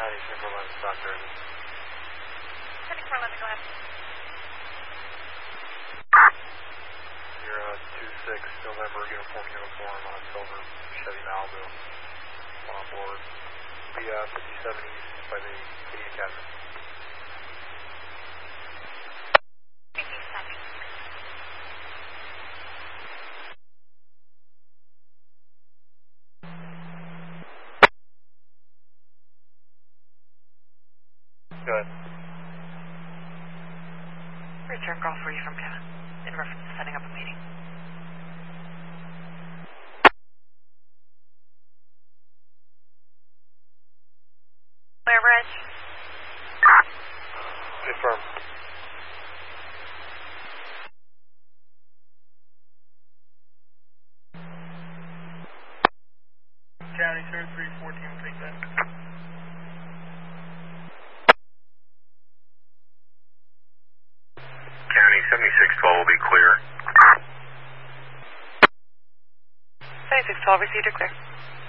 County, Central Lens, Dr. Sending for 11, go ahead. You're 26 November uniform on a silver Chevy Malibu. On board. The 57 East by the City Academy. Go ahead. Return call for you from Kevin in reference to setting up a meeting. Clear, Reg. Confirm. County, sir, 314, will take that. County, 7612 will be clear. 7612, received or clear.